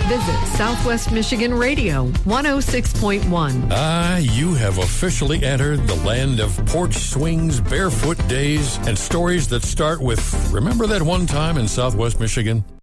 Visit Southwest Michigan Radio 106.1. You have officially entered the land of porch swings, barefoot days, and stories that start with, remember that one time in Southwest Michigan?